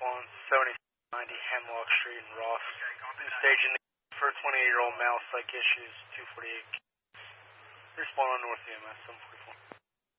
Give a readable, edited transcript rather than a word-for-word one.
on 7090 Hemlock Street in Ross. Staging for 28-year-old male, psych issues, 248. Respond on North EMS, 744.